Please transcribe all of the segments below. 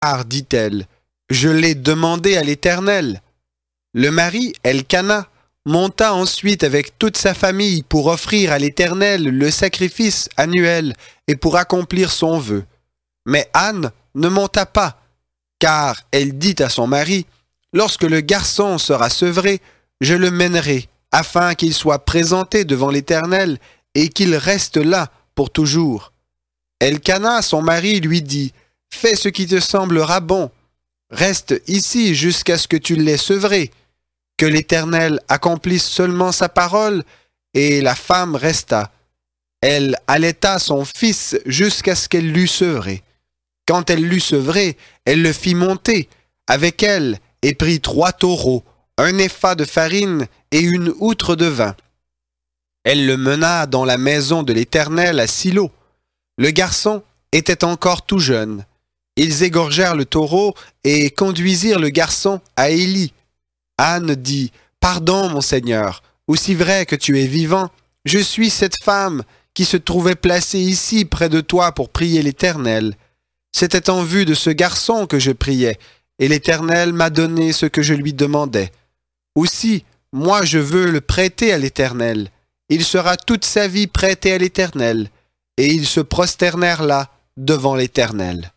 Car, dit-elle, je l'ai demandé à l'Éternel. Le mari, Elkana, monta ensuite avec toute sa famille pour offrir à l'Éternel le sacrifice annuel et pour accomplir son vœu. Mais Anne ne monta pas, car elle dit à son mari, « Lorsque le garçon sera sevré, je le mènerai, afin qu'il soit présenté devant l'Éternel et qu'il reste là pour toujours. » Elkana, son mari, lui dit, « Fais ce qui te semblera bon. Reste ici jusqu'à ce que tu l'aies sevré. » Que l'Éternel accomplisse seulement sa parole, et la femme resta. Elle allaita son fils jusqu'à ce qu'elle l'eût sevré. Quand elle l'eut sevré, elle le fit monter avec elle et prit 3 taureaux, 1 épha de farine et une outre de vin. Elle le mena dans la maison de l'Éternel à Silo. Le garçon était encore tout jeune. Ils égorgèrent le taureau et conduisirent le garçon à Élie. Anne dit, « Pardon, mon Seigneur, aussi vrai que tu es vivant, je suis cette femme qui se trouvait placée ici près de toi pour prier l'Éternel. C'était en vue de ce garçon que je priais, et l'Éternel m'a donné ce que je lui demandais. Aussi, moi je veux le prêter à l'Éternel. Il sera toute sa vie prêté à l'Éternel. » Et ils se prosternèrent là devant l'Éternel.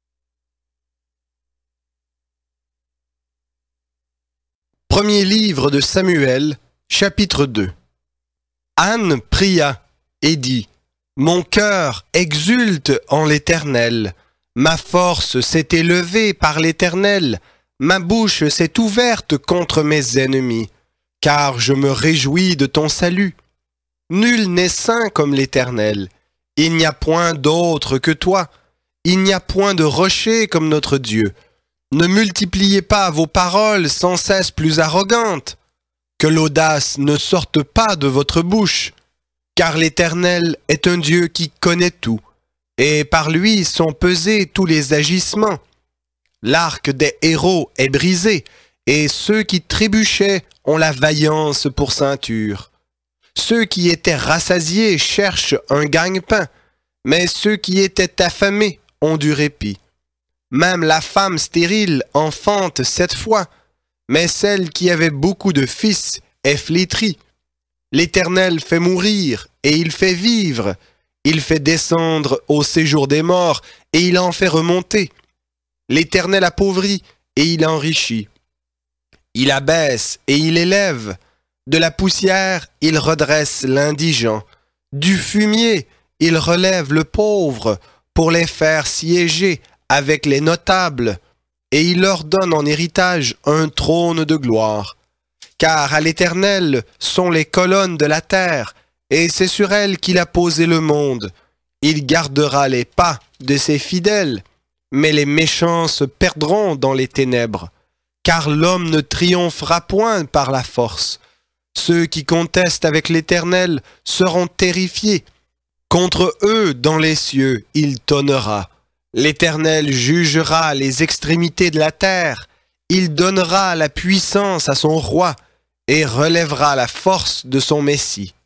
Premier livre de Samuel, chapitre 2. Anne pria et dit, « Mon cœur exulte en l'Éternel. Ma force s'est élevée par l'Éternel. Ma bouche s'est ouverte contre mes ennemis, car je me réjouis de ton salut. Nul n'est saint comme l'Éternel. Il n'y a point d'autre que toi. Il n'y a point de rocher comme notre Dieu. Ne multipliez pas vos paroles sans cesse plus arrogantes. Que l'audace ne sorte pas de votre bouche. Car l'Éternel est un Dieu qui connaît tout, et par lui sont pesés tous les agissements. L'arc des héros est brisé, et ceux qui trébuchaient ont la vaillance pour ceinture. Ceux qui étaient rassasiés cherchent un gagne-pain, mais ceux qui étaient affamés ont du répit. Même la femme stérile enfante 7 fois, mais celle qui avait beaucoup de fils est flétrie. L'Éternel fait mourir et il fait vivre. Il fait descendre au séjour des morts et il en fait remonter. L'Éternel appauvrit et il enrichit. Il abaisse et il élève. De la poussière, il redresse l'indigent. Du fumier, il relève le pauvre pour les faire siéger avec les notables, et il leur donne en héritage un trône de gloire. Car à l'Éternel sont les colonnes de la terre, et c'est sur elles qu'il a posé le monde. Il gardera les pas de ses fidèles, mais les méchants se perdront dans les ténèbres. Car l'homme ne triomphera point par la force. Ceux qui contestent avec l'Éternel seront terrifiés. Contre eux, dans les cieux, il tonnera. L'Éternel jugera les extrémités de la terre. Il donnera la puissance à son roi et relèvera la force de son Messie.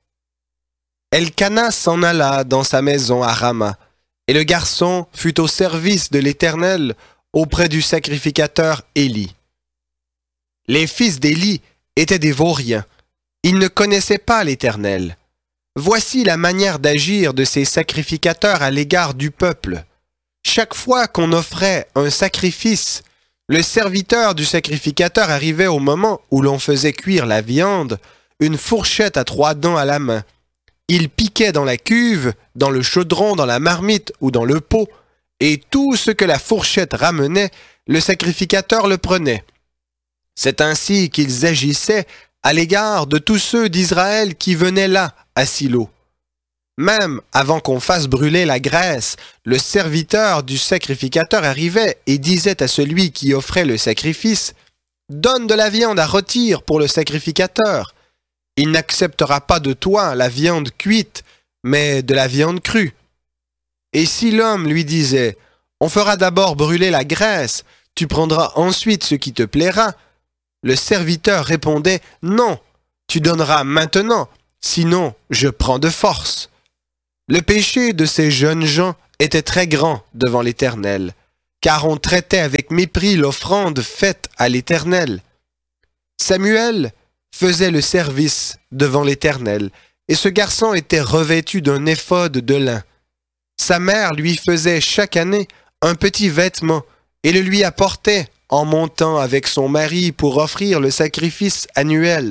Elkana s'en alla dans sa maison à Rama, et le garçon fut au service de l'Éternel auprès du sacrificateur Élie. Les fils d'Élie étaient des vauriens. Ils ne connaissaient pas l'Éternel. Voici la manière d'agir de ces sacrificateurs à l'égard du peuple. Chaque fois qu'on offrait un sacrifice, le serviteur du sacrificateur arrivait au moment où l'on faisait cuire la viande, une fourchette à 3 dents à la main. Il piquait dans la cuve, dans le chaudron, dans la marmite ou dans le pot, et tout ce que la fourchette ramenait, le sacrificateur le prenait. C'est ainsi qu'ils agissaient à l'égard de tous ceux d'Israël qui venaient là, à Silo. Même avant qu'on fasse brûler la graisse, le serviteur du sacrificateur arrivait et disait à celui qui offrait le sacrifice, « Donne de la viande à rôtir pour le sacrificateur. Il n'acceptera pas de toi la viande cuite, mais de la viande crue. » Et si l'homme lui disait, « On fera d'abord brûler la graisse, tu prendras ensuite ce qui te plaira. » Le serviteur répondait, « Non, tu donneras maintenant, sinon je prends de force. » Le péché de ces jeunes gens était très grand devant l'Éternel. car on traitait avec mépris l'offrande faite à l'Éternel. Samuel faisait le service devant l'Éternel, et ce garçon était revêtu d'un éphod de lin. Sa mère lui faisait chaque année un petit vêtement et le lui apportait en montant avec son mari pour offrir le sacrifice annuel.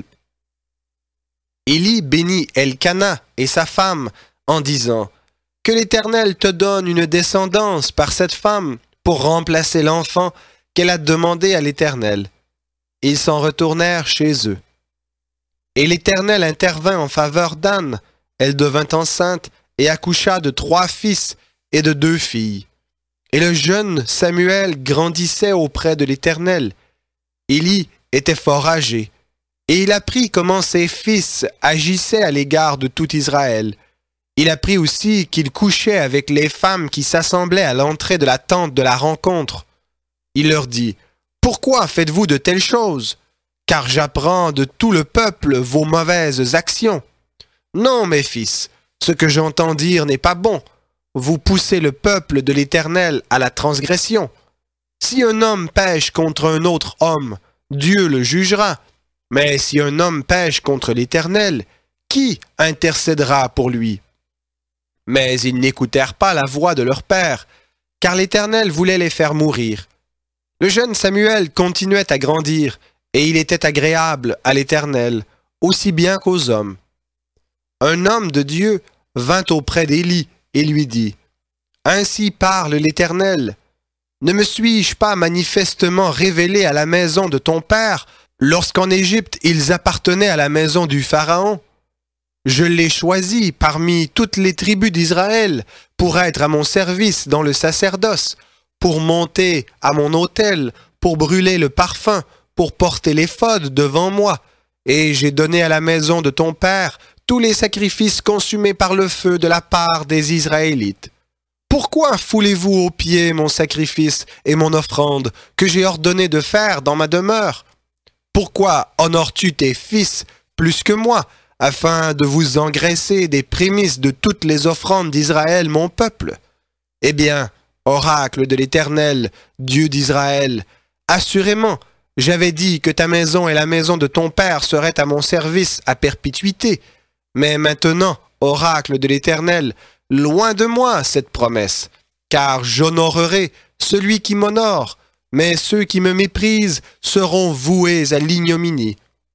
Élie bénit Elkana et sa femme en disant « Que l'Éternel te donne une descendance par cette femme pour remplacer l'enfant qu'elle a demandé à l'Éternel. » Ils s'en retournèrent chez eux. Et l'Éternel intervint en faveur d'Anne. Elle devint enceinte et accoucha de 3 fils et de 2 filles. Et le jeune Samuel grandissait auprès de l'Éternel. Élie était fort âgé, et il apprit comment ses fils agissaient à l'égard de tout Israël. Il apprit aussi qu'il couchait avec les femmes qui s'assemblaient à l'entrée de la tente de la rencontre. Il leur dit, « Pourquoi faites-vous de telles choses? Car j'apprends de tout le peuple vos mauvaises actions. Non, mes fils, ce que j'entends dire n'est pas bon. Vous poussez le peuple de l'Éternel à la transgression. Si un homme pêche contre un autre homme, Dieu le jugera. Mais si un homme pêche contre l'Éternel, qui intercédera pour lui? » Mais ils n'écoutèrent pas la voix de leur père, car l'Éternel voulait les faire mourir. Le jeune Samuel continuait à grandir, et il était agréable à l'Éternel, aussi bien qu'aux hommes. Un homme de Dieu vint auprès d'Élie et lui dit, « Ainsi parle l'Éternel. Ne me suis-je pas manifestement révélé à la maison de ton père, lorsqu'en Égypte ils appartenaient à la maison du Pharaon? Je l'ai choisi parmi toutes les tribus d'Israël pour être à mon service dans le sacerdoce, pour monter à mon autel, pour brûler le parfum, pour porter l'éphod devant moi. Et j'ai donné à la maison de ton père tous les sacrifices consumés par le feu de la part des Israélites. Pourquoi foulez-vous aux pieds mon sacrifice et mon offrande que j'ai ordonné de faire dans ma demeure? Pourquoi honores-tu tes fils plus que moi, afin de vous engraisser des prémices de toutes les offrandes d'Israël, mon peuple? Eh bien, oracle de l'Éternel, Dieu d'Israël, assurément, j'avais dit que ta maison et la maison de ton père seraient à mon service à perpétuité. Mais maintenant, oracle de l'Éternel, loin de moi cette promesse, car j'honorerai celui qui m'honore, mais ceux qui me méprisent seront voués à l'ignominie.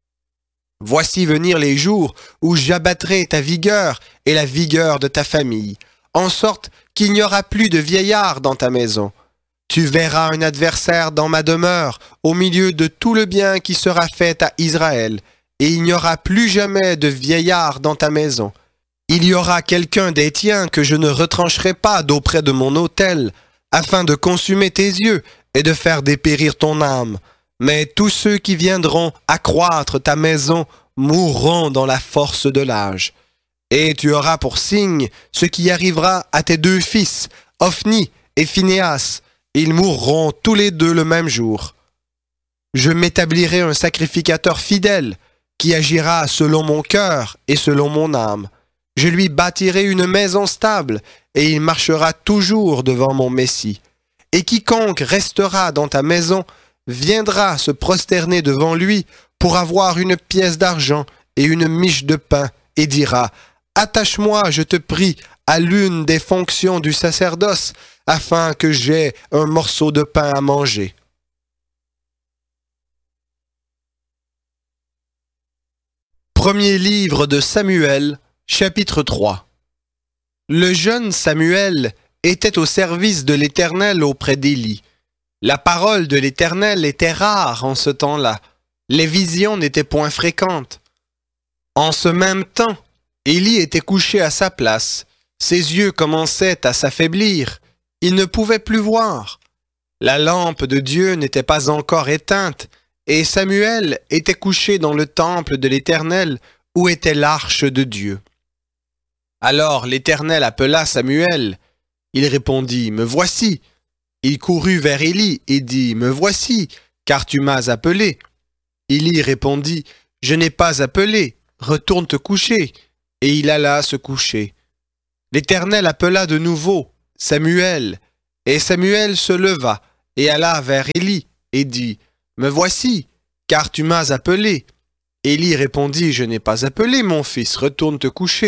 Voici venir les jours où j'abattrai ta vigueur et la vigueur de ta famille, en sorte qu'il n'y aura plus de vieillards dans ta maison. Tu verras un adversaire dans ma demeure, au milieu de tout le bien qui sera fait à Israël, et il n'y aura plus jamais de vieillard dans ta maison. Il y aura quelqu'un des tiens que je ne retrancherai pas d'auprès de mon autel, afin de consumer tes yeux et de faire dépérir ton âme. Mais tous ceux qui viendront accroître ta maison mourront dans la force de l'âge. Et tu auras pour signe ce qui arrivera à tes 2 fils, Ophni et Phinéas. Ils mourront tous les 2 le même jour. Je m'établirai un sacrificateur fidèle, qui agira selon mon cœur et selon mon âme. Je lui bâtirai une maison stable, et il marchera toujours devant mon Messie. Et quiconque restera dans ta maison viendra se prosterner devant lui pour avoir une pièce d'argent et une miche de pain, et dira, « Attache-moi, je te prie, à l'une des fonctions du sacerdoce, afin que j'aie un morceau de pain à manger. » Premier livre de Samuel, chapitre 3. Le jeune Samuel était au service de l'Éternel auprès d'Élie. La parole de l'Éternel était rare en ce temps-là. Les visions n'étaient point fréquentes. En ce même temps, Élie était couché à sa place. Ses yeux commençaient à s'affaiblir. Il ne pouvait plus voir. La lampe de Dieu n'était pas encore éteinte, et Samuel était couché dans le temple de l'Éternel, où était l'arche de Dieu. Alors l'Éternel appela Samuel. Il répondit, « Me voici. » Il courut vers Élie et dit, « Me voici, car tu m'as appelé. » Élie répondit, « Je n'ai pas appelé, retourne te coucher. » Et il alla se coucher. L'Éternel appela de nouveau, « Samuel. » Et Samuel se leva et alla vers Élie et dit, « Me voici, car tu m'as appelé. » Élie répondit, « Je n'ai pas appelé, mon fils, retourne te coucher. »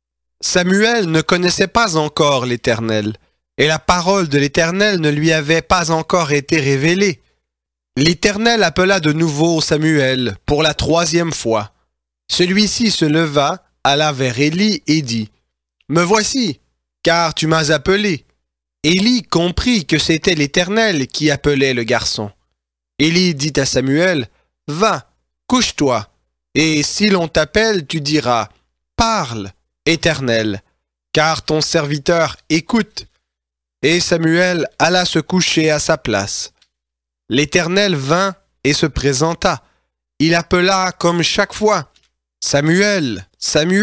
Samuel ne connaissait pas encore l'Éternel, et la parole de l'Éternel ne lui avait pas encore été révélée. L'Éternel appela de nouveau Samuel pour la 3e fois. Celui-ci se leva, alla vers Élie et dit, « Me voici, car tu m'as appelé. » Élie comprit que c'était l'Éternel qui appelait le garçon. Élie dit à Samuel, « Va, couche-toi, et si l'on t'appelle, tu diras, « Parle, Éternel, car ton serviteur écoute. » Et Samuel alla se coucher à sa place. L'Éternel vint et se présenta. Il appela comme chaque fois, « Samuel, Samuel !»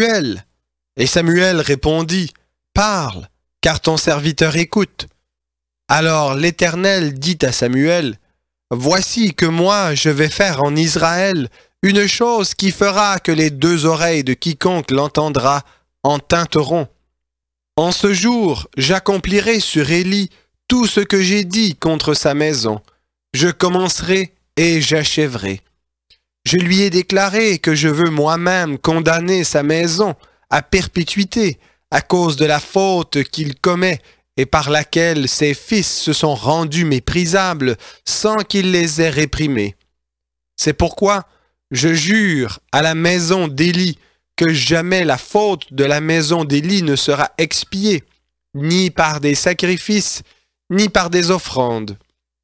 Et Samuel répondit, « Parle, car ton serviteur écoute. » Alors l'Éternel dit à Samuel, « Voici que moi je vais faire en Israël une chose qui fera que les 2 oreilles de quiconque l'entendra en tinteront. En ce jour, j'accomplirai sur Élie tout ce que j'ai dit contre sa maison. Je commencerai et j'achèverai. Je lui ai déclaré que je veux moi-même condamner sa maison à perpétuité à cause de la faute qu'il commet et par laquelle ses fils se sont rendus méprisables sans qu'il les ait réprimés. C'est pourquoi je jure à la maison d'Élie que jamais la faute de la maison d'Élie ne sera expiée, ni par des sacrifices, ni par des offrandes. »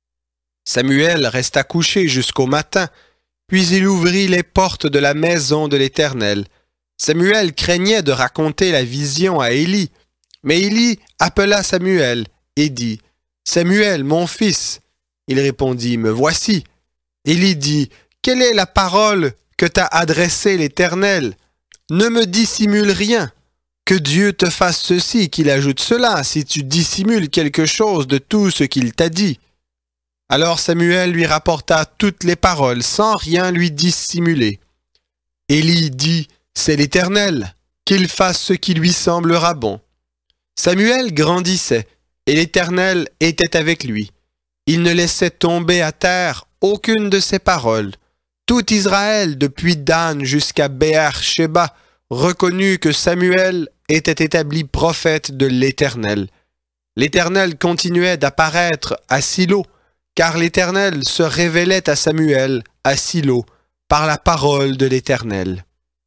Samuel resta couché jusqu'au matin, puis il ouvrit les portes de la maison de l'Éternel. Samuel craignait de raconter la vision à Élie, mais Élie appela Samuel et dit, « Samuel, mon fils. » Il répondit, « Me voici. » Élie dit, « Quelle est la parole que t'a adressée l'Éternel? Ne me dissimule rien. Que Dieu te fasse ceci, qu'il ajoute cela, si tu dissimules quelque chose de tout ce qu'il t'a dit. » Alors Samuel lui rapporta toutes les paroles, sans rien lui dissimuler. Élie dit, « C'est l'Éternel, qu'il fasse ce qui lui semblera bon. » Samuel grandissait, et l'Éternel était avec lui. Il ne laissait tomber à terre aucune de ses paroles. Tout Israël, depuis Dan jusqu'à Béer-Shéba, reconnut que Samuel était établi prophète de l'Éternel. L'Éternel continuait d'apparaître à Silo, car l'Éternel se révélait à Samuel à Silo par la parole de l'Éternel.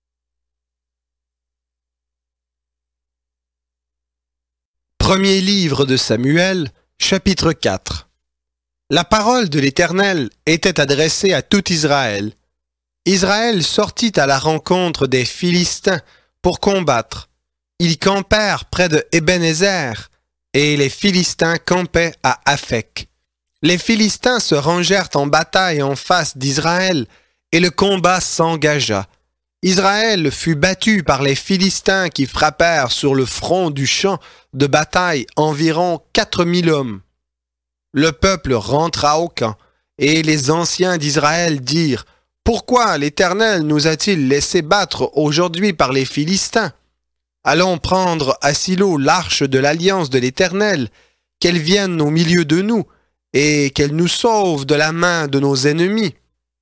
Premier livre de Samuel, chapitre 4. La parole de l'Éternel était adressée à tout Israël. Israël sortit à la rencontre des Philistins pour combattre. Ils campèrent près de Ébenezer, et les Philistins campaient à Aphek. Les Philistins se rangèrent en bataille en face d'Israël, et le combat s'engagea. Israël fut battu par les Philistins qui frappèrent sur le front du champ de bataille environ 4000 hommes. Le peuple rentra au camp, et les anciens d'Israël dirent, « Pourquoi l'Éternel nous a-t-il laissé battre aujourd'hui par les Philistins? Allons prendre à Silo l'arche de l'alliance de l'Éternel, qu'elle vienne au milieu de nous, et qu'elle nous sauve de la main de nos ennemis. »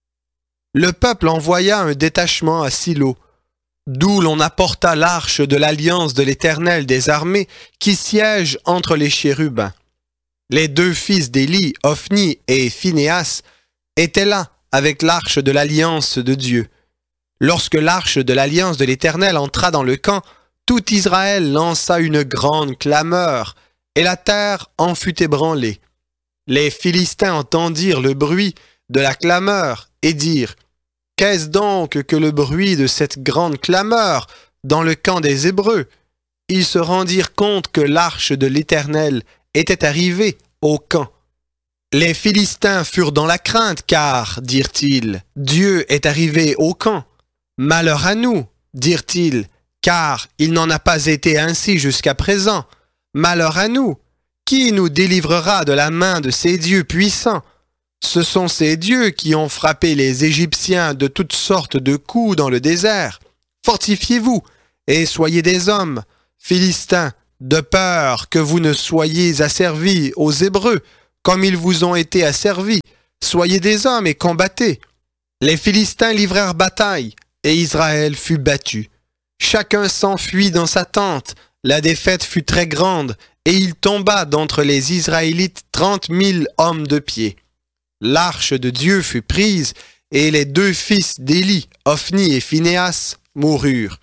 Le peuple envoya un détachement à Silo, d'où l'on apporta l'arche de l'alliance de l'Éternel des armées qui siège entre les chérubins. Les 2 fils d'Élie, Ophni et Phinéas, étaient là avec l'arche de l'alliance de Dieu. Lorsque l'arche de l'alliance de l'Éternel entra dans le camp, tout Israël lança une grande clameur, et la terre en fut ébranlée. Les Philistins entendirent le bruit de la clameur et dirent, « Qu'est-ce donc que le bruit de cette grande clameur dans le camp des Hébreux? » Ils se rendirent compte que l'arche de l'Éternel était arrivée au camp. Les Philistins furent dans la crainte, car, dirent-ils, Dieu est arrivé au camp. Malheur à nous, dirent-ils, car il n'en a pas été ainsi jusqu'à présent. Malheur à nous, qui nous délivrera de la main de ces dieux puissants? Ce sont ces dieux qui ont frappé les Égyptiens de toutes sortes de coups dans le désert. Fortifiez-vous et soyez des hommes, Philistins, de peur que vous ne soyez asservis aux Hébreux, comme ils vous ont été asservis. Soyez des hommes et combattez. » Les Philistins livrèrent bataille, et Israël fut battu. Chacun s'enfuit dans sa tente. La défaite fut très grande, et il tomba d'entre les Israélites 30 000 hommes de pied. L'arche de Dieu fut prise, et les deux fils d'Éli, Ophni et Phinéas, moururent.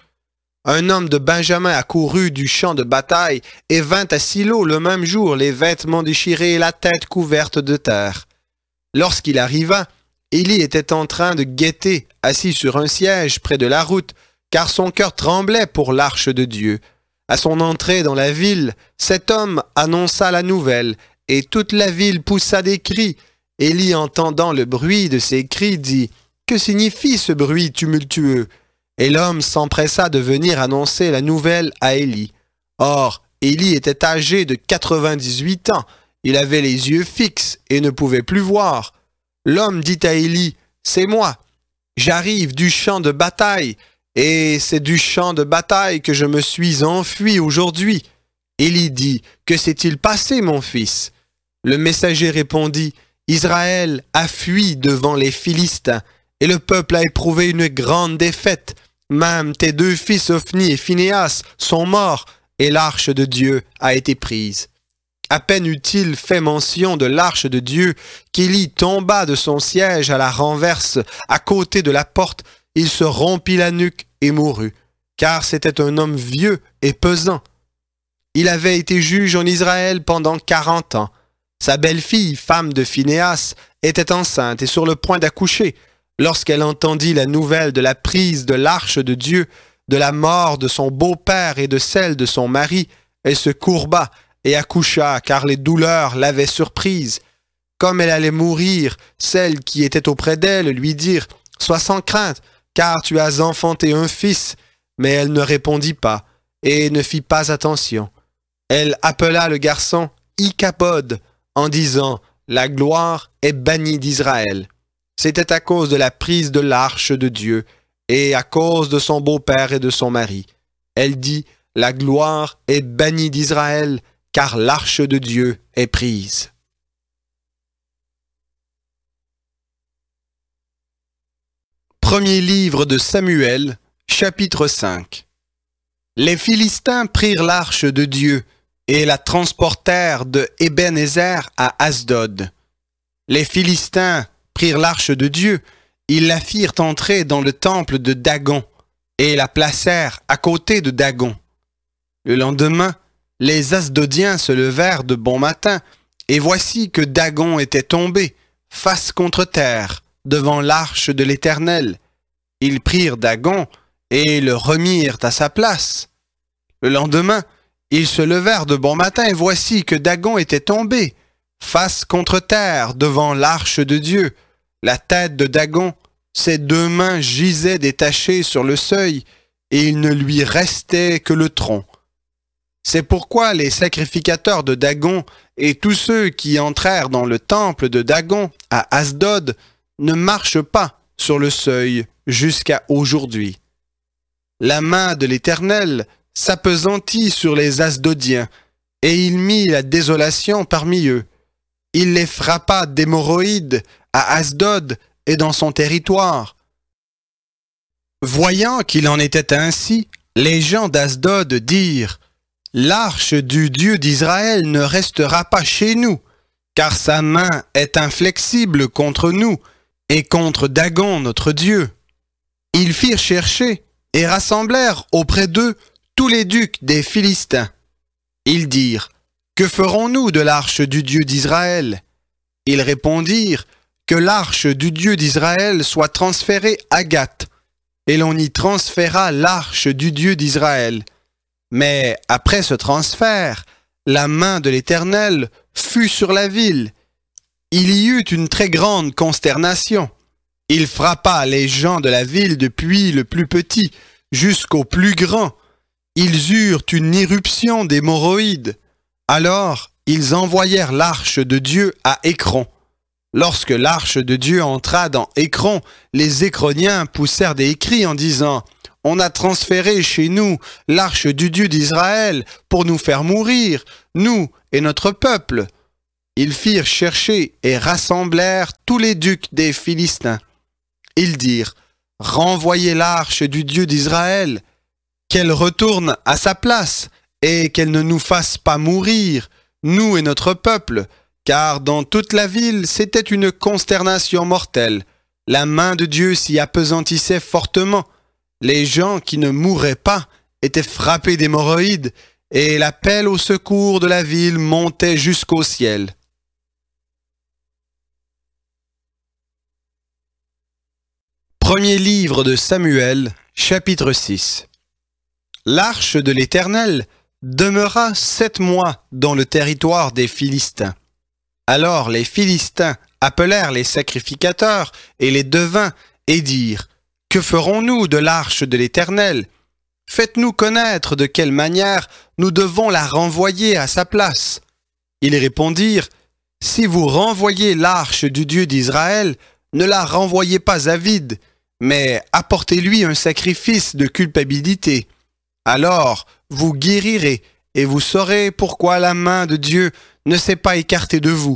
Un homme de Benjamin accourut du champ de bataille et vint à Silo le même jour, les vêtements déchirés et la tête couverte de terre. Lorsqu'il arriva, Éli était en train de guetter, assis sur un siège près de la route, car son cœur tremblait pour l'arche de Dieu. À son entrée dans la ville, cet homme annonça la nouvelle, et toute la ville poussa des cris. Éli, entendant le bruit de ces cris, dit « Que signifie ce bruit tumultueux ?» Et l'homme s'empressa de venir annoncer la nouvelle à Éli. Or, Éli était âgé de 98 ans. Il avait les yeux fixes et ne pouvait plus voir. L'homme dit à Éli, « C'est moi. J'arrive du champ de bataille, et c'est du champ de bataille que je me suis enfui aujourd'hui. » Éli dit, « Que s'est-il passé, mon fils ?» Le messager répondit, « Israël a fui devant les Philistins, et le peuple a éprouvé une grande défaite. Même tes deux fils Ophni et Phinéas sont morts, et l'arche de Dieu a été prise. » À peine eut-il fait mention de l'arche de Dieu qu'Éli tomba de son siège à la renverse, à côté de la porte. Il se rompit la nuque et mourut, car c'était un homme vieux et pesant. Il avait été juge en Israël pendant 40 ans. Sa belle-fille, femme de Phinéas, était enceinte et sur le point d'accoucher. Lorsqu'elle entendit la nouvelle de la prise de l'arche de Dieu, de la mort de son beau-père et de celle de son mari, elle se courba et accoucha, car les douleurs l'avaient surprise. Comme elle allait mourir, celles qui étaient auprès d'elle lui dirent « Sois sans crainte, car tu as enfanté un fils. » Mais elle ne répondit pas et ne fit pas attention. Elle appela le garçon Ichabod en disant « La gloire est bannie d'Israël. » C'était à cause de la prise de l'arche de Dieu et à cause de son beau-père et de son mari. Elle dit « La gloire est bannie d'Israël, car l'arche de Dieu est prise. » Premier livre de Samuel, chapitre 5. Les Philistins prirent l'arche de Dieu et la transportèrent de Ébenezer à Asdod. Les Philistins prirent l'arche de Dieu, ils la firent entrer dans le temple de Dagon et la placèrent à côté de Dagon. Le lendemain, les Asdodiens se levèrent de bon matin, et voici que Dagon était tombé, face contre terre, devant l'arche de l'Éternel. Ils prirent Dagon et le remirent à sa place. Le lendemain, ils se levèrent de bon matin, et voici que Dagon était tombé, face contre terre, devant l'arche de Dieu. La tête de Dagon, ses deux mains gisaient détachées sur le seuil, et il ne lui restait que le tronc. C'est pourquoi les sacrificateurs de Dagon et tous ceux qui entrèrent dans le temple de Dagon à Asdod ne marchent pas sur le seuil jusqu'à aujourd'hui. La main de l'Éternel s'appesantit sur les Asdodiens, et il mit la désolation parmi eux. Il les frappa d'hémorroïdes à Asdod et dans son territoire. Voyant qu'il en était ainsi, les gens d'Asdod dirent « L'arche du Dieu d'Israël ne restera pas chez nous, car sa main est inflexible contre nous et contre Dagon notre Dieu. » Ils firent chercher et rassemblèrent auprès d'eux tous les ducs des Philistins. Ils dirent « Que ferons-nous de l'arche du Dieu d'Israël » Ils répondirent « Que l'arche du Dieu d'Israël soit transférée à Gath, et l'on y transféra l'arche du Dieu d'Israël. » Mais après ce transfert, la main de l'Éternel fut sur la ville. Il y eut une très grande consternation. Il frappa les gens de la ville depuis le plus petit jusqu'au plus grand. Ils eurent une éruption d'hémorroïdes. Alors, ils envoyèrent l'arche de Dieu à Écron. Lorsque l'arche de Dieu entra dans Écron, les Écroniens poussèrent des cris en disant on a transféré chez nous l'arche du Dieu d'Israël pour nous faire mourir, nous et notre peuple. » Ils firent chercher et rassemblèrent tous les ducs des Philistins. Ils dirent, « Renvoyez l'arche du Dieu d'Israël, qu'elle retourne à sa place et qu'elle ne nous fasse pas mourir, nous et notre peuple, car dans toute la ville, c'était une consternation mortelle. La main de Dieu s'y appesantissait fortement. Les gens qui ne mouraient pas étaient frappés d'hémorroïdes et l'appel au secours de la ville montait jusqu'au ciel. » Premier livre de Samuel, chapitre 6. L'arche de l'Éternel demeura 7 mois dans le territoire des Philistins. Alors les Philistins appelèrent les sacrificateurs et les devins et dirent, « Que ferons-nous de l'arche de l'Éternel? Faites-nous connaître de quelle manière nous devons la renvoyer à sa place. » Ils répondirent, « Si vous renvoyez l'arche du Dieu d'Israël, ne la renvoyez pas à vide, mais apportez-lui un sacrifice de culpabilité. Alors vous guérirez et vous saurez pourquoi la main de Dieu ne s'est pas écartée de vous. »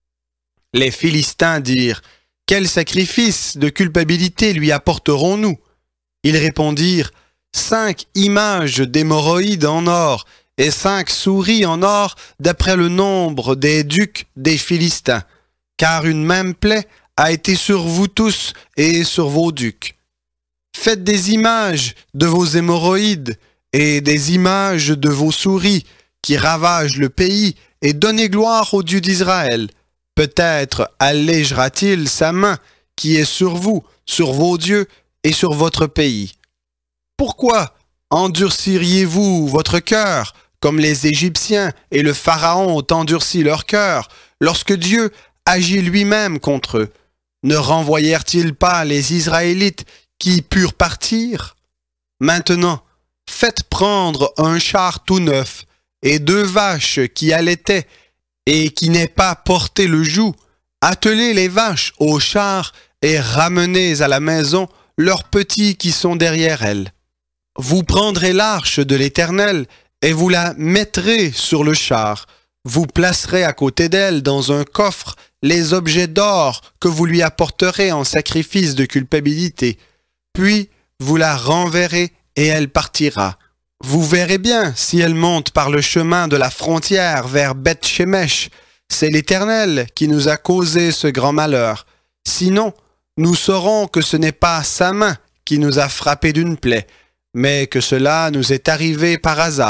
Les Philistins dirent, « Quel sacrifice de culpabilité lui apporterons-nous? » Ils répondirent, « 5 images d'hémorroïdes en or et 5 souris en or d'après le nombre des ducs des Philistins, car une même plaie a été sur vous tous et sur vos ducs. Faites des images de vos hémorroïdes et des images de vos souris qui ravagent le pays et donnez gloire au Dieu d'Israël. Peut-être allégera-t-il sa main qui est sur vous, sur vos dieux et sur votre pays. Pourquoi endurciriez-vous votre cœur comme les Égyptiens et le Pharaon ont endurci leur cœur lorsque Dieu agit lui-même contre eux? Ne renvoyèrent-ils pas les Israélites qui purent partir? Maintenant, faites prendre un char tout neuf et 2 vaches qui allaitaient et qui n'aient pas porté le joug. Attelez les vaches au char et ramenez à la maison leurs petits qui sont derrière elles. Vous prendrez l'arche de l'Éternel et vous la mettrez sur le char. Vous placerez à côté d'elle dans un coffre les objets d'or que vous lui apporterez en sacrifice de culpabilité. Puis vous la renverrez et elle partira. Vous verrez bien si elle monte par le chemin de la frontière vers Beth-Shemesh. C'est l'Éternel qui nous a causé ce grand malheur. Sinon, nous saurons que ce n'est pas sa main qui nous a frappés d'une plaie, mais que cela nous est arrivé par hasard. »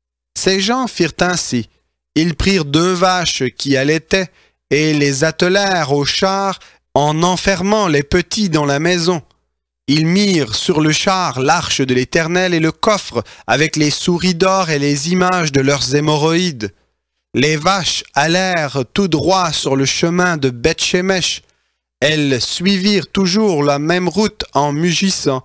Ces gens firent ainsi. Ils prirent 2 vaches qui allaitaient et les attelèrent au char en enfermant les petits dans la maison. Ils mirent sur le char l'arche de l'Éternel et le coffre avec les souris d'or et les images de leurs hémorroïdes. Les vaches allèrent tout droit sur le chemin de Beth-Shemesh. Elles suivirent toujours la même route en mugissant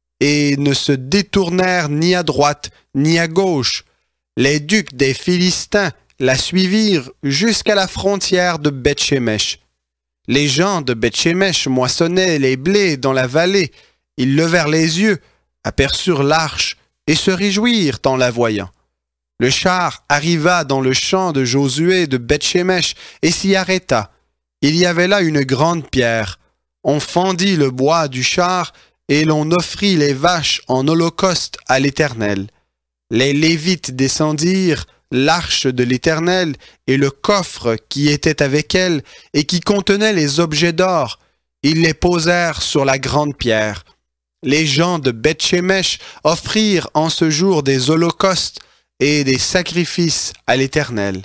et ne se détournèrent ni à droite ni à gauche. Les ducs des Philistins la suivirent jusqu'à la frontière de Beth-Shemesh. Les gens de Beth-Shemesh moissonnaient les blés dans la vallée. Ils levèrent les yeux, aperçurent l'arche et se réjouirent en la voyant. Le char arriva dans le champ de Josué de Beth-Shemesh et s'y arrêta. Il y avait là une grande pierre. On fendit le bois du char et l'on offrit les vaches en holocauste à l'Éternel. Les Lévites descendirent l'arche de l'Éternel et le coffre qui était avec elle et qui contenait les objets d'or. Ils les posèrent sur la grande pierre. Les gens de Beth-Shemesh offrirent en ce jour des holocaustes et des sacrifices à l'Éternel.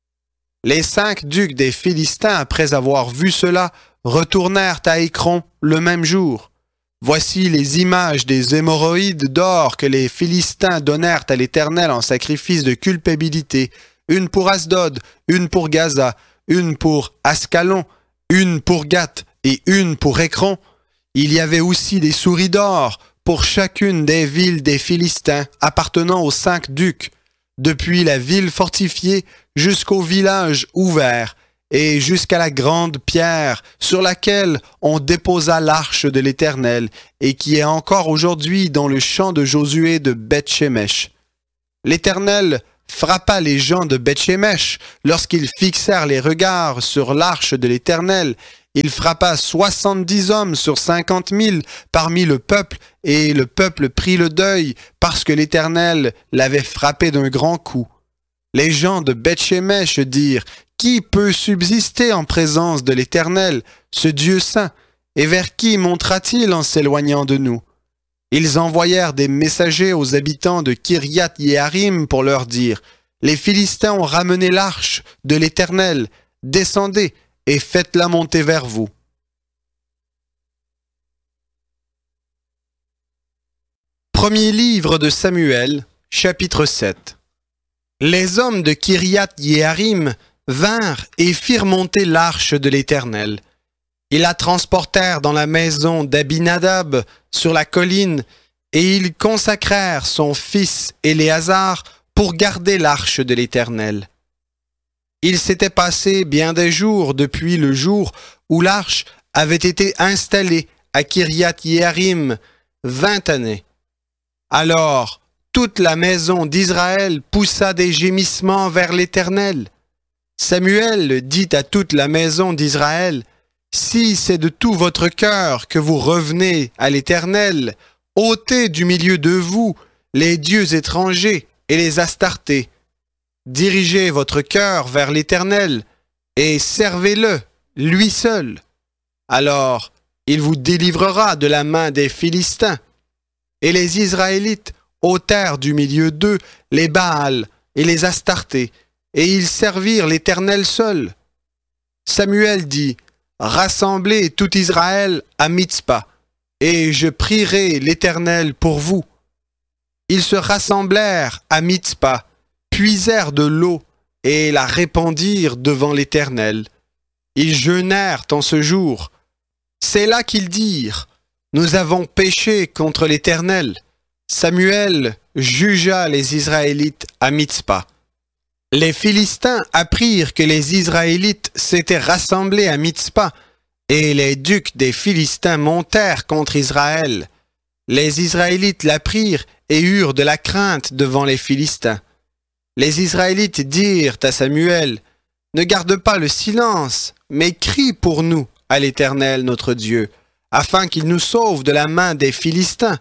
Les 5 ducs des Philistins, après avoir vu cela, retournèrent à Écron le même jour. Voici les images des hémorroïdes d'or que les Philistins donnèrent à l'Éternel en sacrifice de culpabilité, une pour Asdod, une pour Gaza, une pour Ascalon, une pour Gath et une pour Écron. Il y avait aussi des souris d'or pour chacune des villes des Philistins appartenant aux 5 ducs, depuis la ville fortifiée jusqu'au village ouvert, et jusqu'à la grande pierre sur laquelle on déposa l'arche de l'Éternel et qui est encore aujourd'hui dans le champ de Josué de Beth-Shemesh. L'Éternel frappa les gens de Beth-Shemesh lorsqu'ils fixèrent les regards sur l'arche de l'Éternel. Il frappa 70 hommes sur 50 000 parmi le peuple, et le peuple prit le deuil parce que l'Éternel l'avait frappé d'un grand coup. Les gens de Beth-Shemesh dirent: Qui peut subsister en présence de l'Éternel, ce Dieu saint, et vers qui montera-t-il en s'éloignant de nous? Ils envoyèrent des messagers aux habitants de Kiriath-Yearim pour leur dire: Les Philistins ont ramené l'arche de l'Éternel, descendez et faites-la monter vers vous. Premier livre de Samuel, chapitre 7. Les hommes de Kiriath-Yearim vinrent et firent monter l'arche de l'Éternel. Ils la transportèrent dans la maison d'Abinadab sur la colline, et ils consacrèrent son fils Éléazar pour garder l'arche de l'Éternel. Il s'était passé bien des jours depuis le jour où l'arche avait été installée à Kiriath-Yearim, 20 années. Alors, toute la maison d'Israël poussa des gémissements vers l'Éternel. Samuel dit à toute la maison d'Israël: Si c'est de tout votre cœur que vous revenez à l'Éternel, ôtez du milieu de vous les dieux étrangers et les Astartés. Dirigez votre cœur vers l'Éternel et servez-le, lui seul. Alors, il vous délivrera de la main des Philistins. Et les Israélites ôtèrent du milieu d'eux les Baals et les Astartés, et ils servirent l'Éternel seul. Samuel dit: Rassemblez tout Israël à Mitzpa, et je prierai l'Éternel pour vous. Ils se rassemblèrent à Mitzpa, puisèrent de l'eau et la répandirent devant l'Éternel. Ils jeûnèrent en ce jour. C'est là qu'ils dirent: Nous avons péché contre l'Éternel. Samuel jugea les Israélites à Mitzpa. Les Philistins apprirent que les Israélites s'étaient rassemblés à Mitzpa, et les ducs des Philistins montèrent contre Israël. Les Israélites l'apprirent et eurent de la crainte devant les Philistins. Les Israélites dirent à Samuel: Ne garde pas le silence, mais crie pour nous à l'Éternel notre Dieu, afin qu'il nous sauve de la main des Philistins.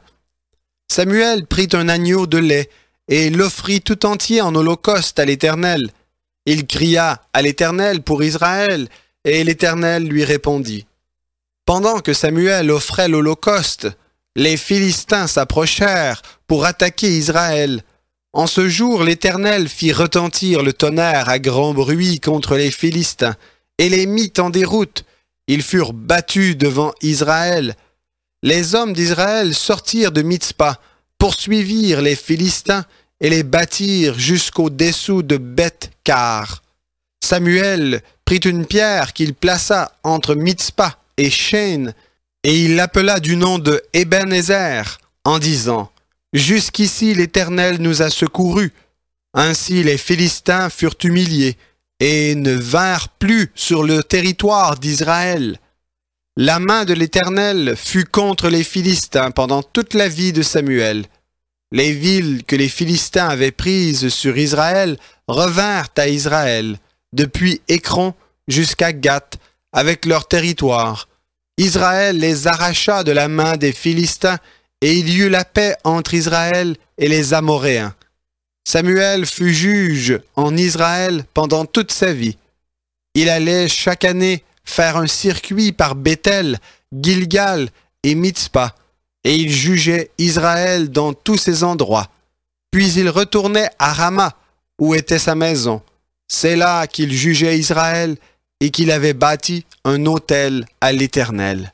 Samuel prit un agneau de lait et l'offrit tout entier en holocauste à l'Éternel. Il cria à l'Éternel pour Israël, et l'Éternel lui répondit. Pendant que Samuel offrait l'holocauste, les Philistins s'approchèrent pour attaquer Israël. En ce jour, l'Éternel fit retentir le tonnerre à grand bruit contre les Philistins, et les mit en déroute. Ils furent battus devant Israël. Les hommes d'Israël sortirent de Mitzpa, poursuivirent les Philistins et les battirent jusqu'au-dessous de Beth-Car. Samuel prit une pierre qu'il plaça entre Mitzpa et Chêne, et il l'appela du nom de Ébenezer, en disant: Jusqu'ici l'Éternel nous a secourus. Ainsi les Philistins furent humiliés, et ne vinrent plus sur le territoire d'Israël. La main de l'Éternel fut contre les Philistins pendant toute la vie de Samuel. Les villes que les Philistins avaient prises sur Israël revinrent à Israël, depuis Écron jusqu'à Gath, avec leur territoire. Israël les arracha de la main des Philistins, et il y eut la paix entre Israël et les Amoréens. Samuel fut juge en Israël pendant toute sa vie. Il allait chaque année faire un circuit par Béthel, Gilgal et Mitzpa, et il jugeait Israël dans tous ces endroits. Puis il retournait à Rama, où était sa maison. C'est là qu'il jugeait Israël et qu'il avait bâti un autel à l'Éternel.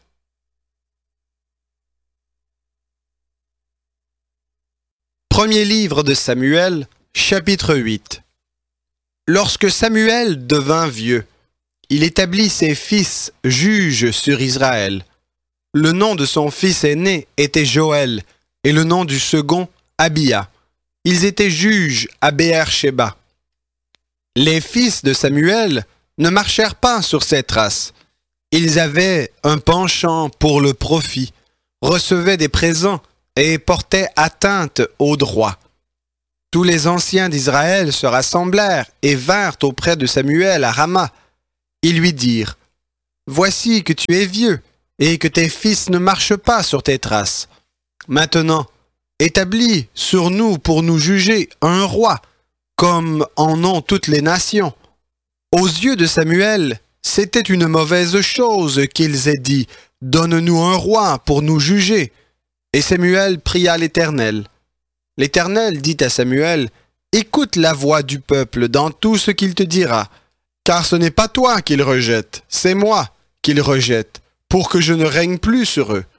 Premier livre de Samuel, chapitre 8. Lorsque Samuel devint vieux, il établit ses fils juges sur Israël. Le nom de son fils aîné était Joël, et le nom du second, Abia. Ils étaient juges à Béer-Shéba. Les fils de Samuel ne marchèrent pas sur ses traces. Ils avaient un penchant pour le profit, recevaient des présents et portaient atteinte au droit. Tous les anciens d'Israël se rassemblèrent et vinrent auprès de Samuel à Rama. Ils lui dirent, « Voici que tu es vieux et que tes fils ne marchent pas sur tes traces. Maintenant, établis sur nous pour nous juger un roi, comme en ont toutes les nations. » Aux yeux de Samuel, c'était une mauvaise chose qu'ils aient dit, « Donne-nous un roi pour nous juger. » Et Samuel pria l'Éternel. L'Éternel dit à Samuel, « Écoute la voix du peuple dans tout ce qu'il te dira, car ce n'est pas toi qu'il rejette, c'est moi qu'il rejette, pour que je ne règne plus sur eux.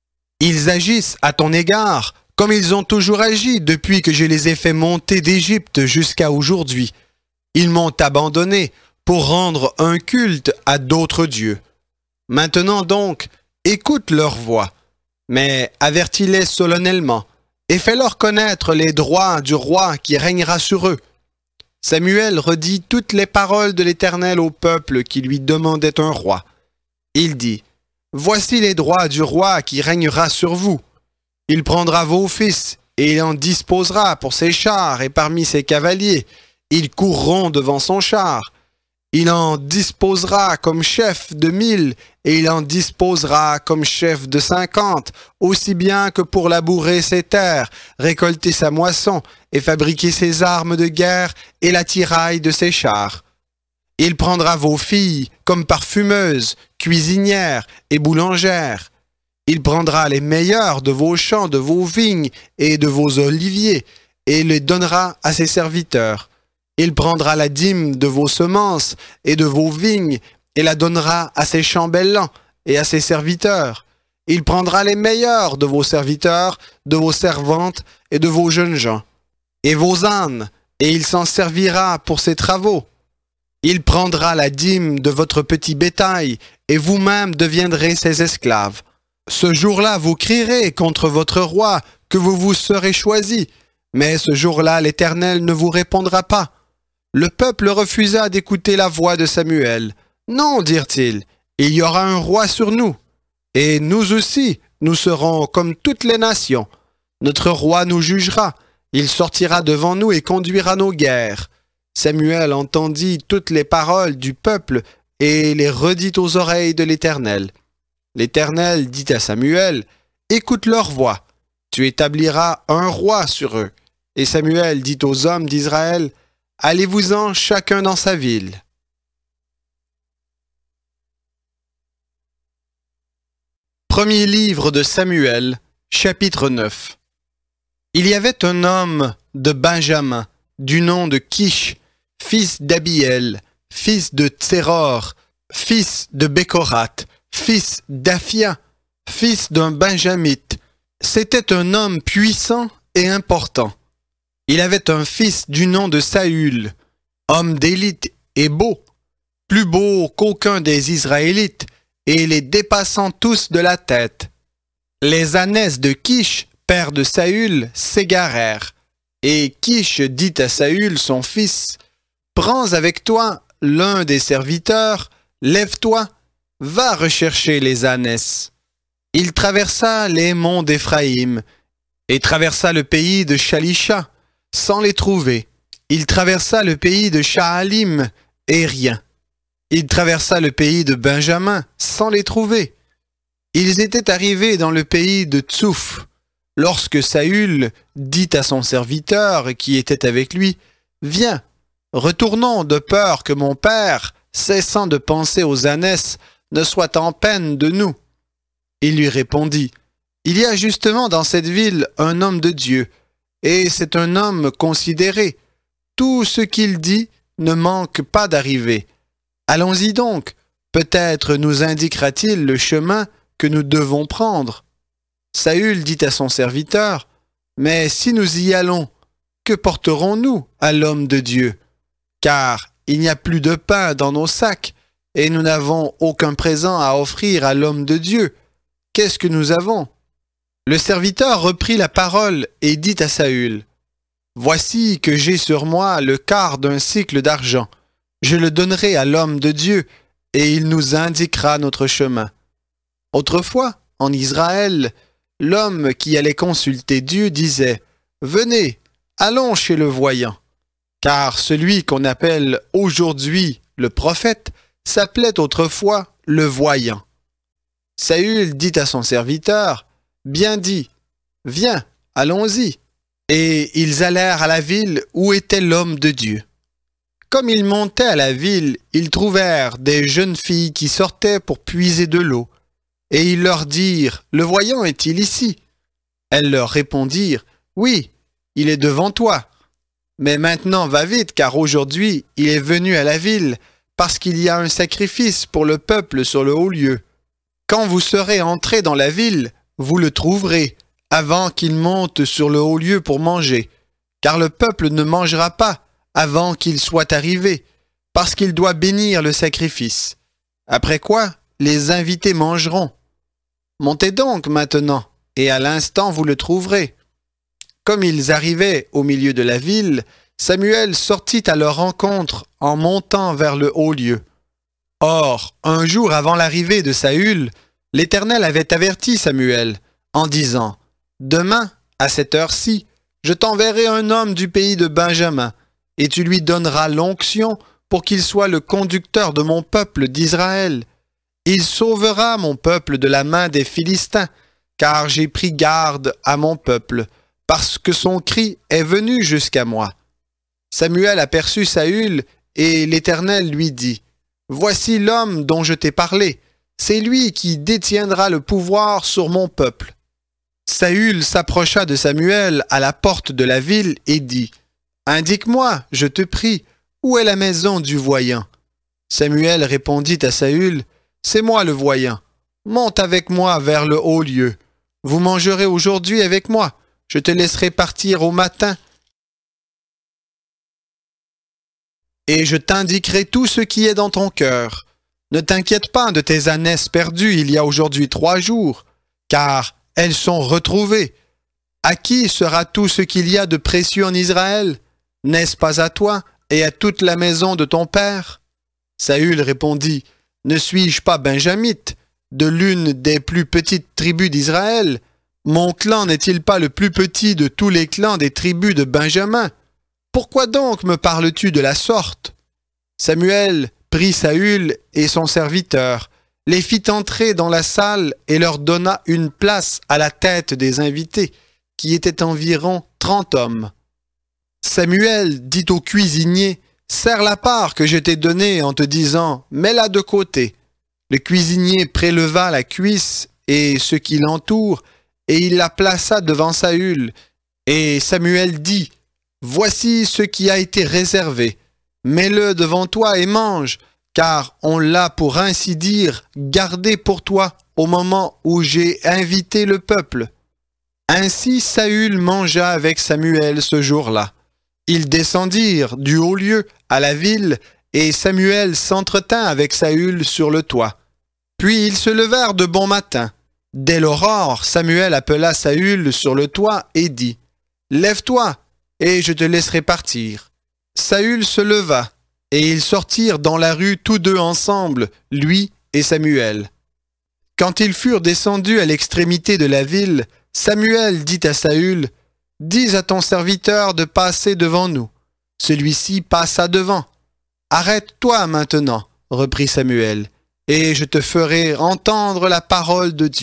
Ils agissent à ton égard, comme ils ont toujours agi depuis que je les ai fait monter d'Égypte jusqu'à aujourd'hui. Ils m'ont abandonné pour rendre un culte à d'autres dieux. Maintenant donc, écoute leur voix, mais avertis-les solennellement, et fais-leur connaître les droits du roi qui régnera sur eux. » Samuel redit toutes les paroles de l'Éternel au peuple qui lui demandait un roi. Il dit, « Voici les droits du roi qui régnera sur vous. Il prendra vos fils, et il en disposera pour ses chars et parmi ses cavaliers. Ils courront devant son char. Il en disposera comme chef de 1000, et il en disposera comme chef de 50, aussi bien que pour labourer ses terres, récolter sa moisson, et fabriquer ses armes de guerre et l'attirail de ses chars. Il prendra vos filles comme parfumeuses, cuisinières et boulangères. Il prendra les meilleurs de vos champs, de vos vignes et de vos oliviers, et les donnera à ses serviteurs. Il prendra la dîme de vos semences et de vos vignes, et la donnera à ses chambellans et à ses serviteurs. Il prendra les meilleurs de vos serviteurs, de vos servantes et de vos jeunes gens, et vos ânes, et il s'en servira pour ses travaux. Il prendra la dîme de votre petit bétail, et vous-même deviendrez ses esclaves. Ce jour-là, vous crierez contre votre roi que vous vous serez choisi, mais ce jour-là, l'Éternel ne vous répondra pas. Le peuple refusa d'écouter la voix de Samuel. « Non, dirent-ils, il y aura un roi sur nous, et nous aussi, nous serons comme toutes les nations. Notre roi nous jugera, il sortira devant nous et conduira nos guerres. » Samuel entendit toutes les paroles du peuple et les redit aux oreilles de l'Éternel. L'Éternel dit à Samuel, « Écoute leur voix, tu établiras un roi sur eux. » Et Samuel dit aux hommes d'Israël, « Allez-vous-en chacun dans sa ville. » Premier livre de Samuel, chapitre 9. Il y avait un homme de Benjamin, du nom de Kish, fils d'Abiel, fils de Tséror, fils de Bécorat, fils d'Aphia, fils d'un Benjamite. C'était un homme puissant et important. Il avait un fils du nom de Saül, homme d'élite et beau, plus beau qu'aucun des Israélites, et les dépassant tous de la tête. Les ânesses de Kish, père de Saül, s'égarèrent, et Kish dit à Saül son fils, « Prends avec toi l'un des serviteurs, lève-toi, va rechercher les ânesses. » Il traversa les monts d'Éphraïm, et traversa le pays de Shalisha, sans les trouver. Il traversa le pays de Shaalim, et rien. Il traversa le pays de Benjamin, sans les trouver. Ils étaient arrivés dans le pays de Tsouf, lorsque Saül dit à son serviteur qui était avec lui, « Viens, retournons de peur que mon père, cessant de penser aux ânesses, ne soit en peine de nous. » Il lui répondit, « Il y a justement dans cette ville un homme de Dieu, et c'est un homme considéré. Tout ce qu'il dit ne manque pas d'arriver. Allons-y donc, peut-être nous indiquera-t-il le chemin que nous devons prendre. » Saül dit à son serviteur, « Mais si nous y allons, que porterons-nous à l'homme de Dieu? Car il n'y a plus de pain dans nos sacs, et nous n'avons aucun présent à offrir à l'homme de Dieu. Qu'est-ce que nous avons? » Le serviteur reprit la parole et dit à Saül, « Voici que j'ai sur moi le quart d'un sicle d'argent. Je le donnerai à l'homme de Dieu, et il nous indiquera notre chemin. Autrefois, en Israël, l'homme qui allait consulter Dieu disait « Venez, allons chez le voyant ». Car celui qu'on appelle aujourd'hui le prophète s'appelait autrefois le voyant. Saül dit à son serviteur « Bien dit, viens, allons-y ». Et ils allèrent à la ville où était l'homme de Dieu. Comme ils montaient à la ville, ils trouvèrent des jeunes filles qui sortaient pour puiser de l'eau. Et ils leur dirent, « Le voyant est-il ici ?» Elles leur répondirent, « Oui, il est devant toi. Mais maintenant va vite, car aujourd'hui il est venu à la ville, parce qu'il y a un sacrifice pour le peuple sur le haut lieu. Quand vous serez entrés dans la ville, vous le trouverez, avant qu'il monte sur le haut lieu pour manger, car le peuple ne mangera pas avant qu'il soit arrivé, parce qu'il doit bénir le sacrifice. Après quoi, les invités mangeront. Montez donc maintenant, et à l'instant vous le trouverez. » Comme ils arrivaient au milieu de la ville, Samuel sortit à leur rencontre en montant vers le haut lieu. Or, un jour avant l'arrivée de Saül, l'Éternel avait averti Samuel en disant « Demain, à cette heure-ci, je t'enverrai un homme du pays de Benjamin, et tu lui donneras l'onction pour qu'il soit le conducteur de mon peuple d'Israël. Il sauvera mon peuple de la main des Philistins, car j'ai pris garde à mon peuple, parce que son cri est venu jusqu'à moi. » Samuel aperçut Saül, et l'Éternel lui dit, « Voici l'homme dont je t'ai parlé, c'est lui qui détiendra le pouvoir sur mon peuple. » Saül s'approcha de Samuel à la porte de la ville et dit, « Indique-moi, je te prie, où est la maison du voyant ?» Samuel répondit à Saül, « C'est moi le voyant. Monte avec moi vers le haut lieu. Vous mangerez aujourd'hui avec moi. Je te laisserai partir au matin et je t'indiquerai tout ce qui est dans ton cœur. Ne t'inquiète pas de tes ânesses perdues il y a aujourd'hui 3 jours, car elles sont retrouvées. À qui sera tout ce qu'il y a de précieux en Israël? N'est-ce pas à toi et à toute la maison de ton père? » Saül répondit, « Ne suis-je pas benjamite, de l'une des plus petites tribus d'Israël? Mon clan n'est-il pas le plus petit de tous les clans des tribus de Benjamin? Pourquoi donc me parles-tu de la sorte? » Samuel prit Saül et son serviteur, les fit entrer dans la salle et leur donna une place à la tête des invités, qui étaient environ 30 hommes. Samuel dit au cuisinier, « Serre la part que je t'ai donnée en te disant, mets-la de côté. » Le cuisinier préleva la cuisse et ce qui l'entoure, et il la plaça devant Saül. Et Samuel dit, « Voici ce qui a été réservé. Mets-le devant toi et mange, car on l'a pour ainsi dire gardé pour toi au moment où j'ai invité le peuple. » Ainsi Saül mangea avec Samuel ce jour-là. Ils descendirent du haut lieu à la ville, et Samuel s'entretint avec Saül sur le toit. Puis ils se levèrent de bon matin. Dès l'aurore, Samuel appela Saül sur le toit et dit, « Lève-toi, et je te laisserai partir. » Saül se leva, et ils sortirent dans la rue tous deux ensemble, lui et Samuel. Quand ils furent descendus à l'extrémité de la ville, Samuel dit à Saül, « Dis à ton serviteur de passer devant nous. » Celui-ci passa devant. « Arrête-toi maintenant, reprit Samuel, et je te ferai entendre la parole de Dieu. »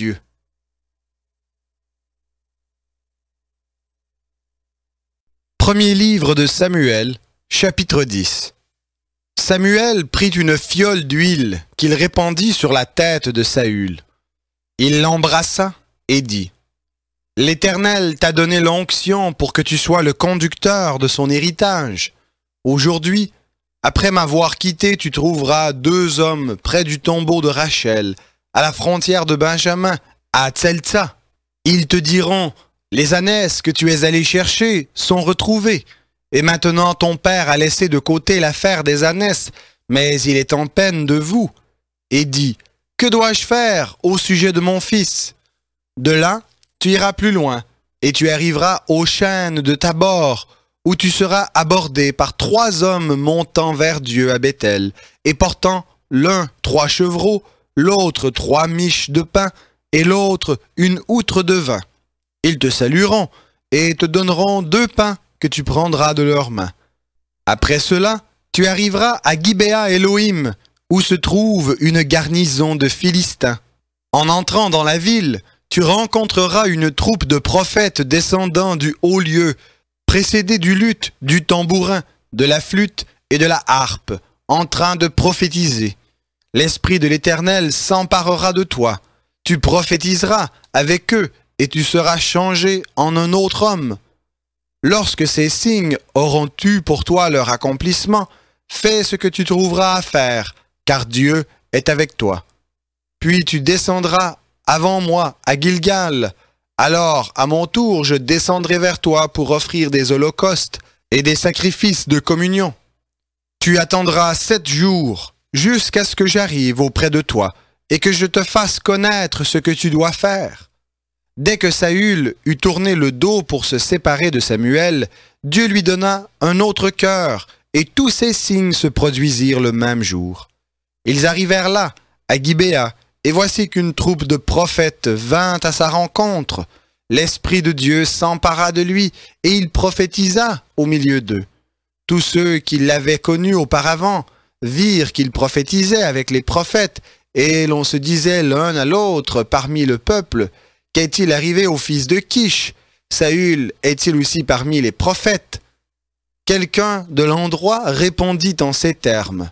Premier livre de Samuel, chapitre 10. Samuel prit une fiole d'huile qu'il répandit sur la tête de Saül. Il l'embrassa et dit, « L'Éternel t'a donné l'onction pour que tu sois le conducteur de son héritage. Aujourd'hui, après m'avoir quitté, tu trouveras 2 hommes près du tombeau de Rachel, à la frontière de Benjamin, à Tseltsa. Ils te diront, « Les ânesses que tu es allé chercher sont retrouvées, et maintenant ton père a laissé de côté l'affaire des ânesses, mais il est en peine de vous. » Et dit, « Que dois-je faire au sujet de mon fils? » De là, tu iras plus loin, et tu arriveras aux chênes de Tabor, où tu seras abordé par 3 hommes montant vers Dieu à Béthel, et portant l'un 3 chevreaux, l'autre 3 miches de pain, et l'autre une outre de vin. Ils te salueront, et te donneront 2 pains que tu prendras de leurs mains. Après cela, tu arriveras à Gibéa Elohim, où se trouve une garnison de Philistins. En entrant dans la ville, tu rencontreras une troupe de prophètes descendant du haut lieu, précédés du luth, du tambourin, de la flûte et de la harpe, en train de prophétiser. L'Esprit de l'Éternel s'emparera de toi. Tu prophétiseras avec eux et tu seras changé en un autre homme. Lorsque ces signes auront eu pour toi leur accomplissement, fais ce que tu trouveras à faire, car Dieu est avec toi. Puis tu descendras avant moi à Gilgal. Alors, à mon tour, je descendrai vers toi pour offrir des holocaustes et des sacrifices de communion. Tu attendras 7 jours, jusqu'à ce que j'arrive auprès de toi, et que je te fasse connaître ce que tu dois faire. Dès que Saül eut tourné le dos pour se séparer de Samuel, Dieu lui donna un autre cœur, et tous ces signes se produisirent le même jour. Ils arrivèrent là, à Gibéa, et voici qu'une troupe de prophètes vint à sa rencontre. L'Esprit de Dieu s'empara de lui, et il prophétisa au milieu d'eux. Tous ceux qui l'avaient connu auparavant virent qu'il prophétisait avec les prophètes, et l'on se disait l'un à l'autre parmi le peuple, « Qu'est-il arrivé au fils de Kish? Saül est-il aussi parmi les prophètes ?» Quelqu'un de l'endroit répondit en ces termes,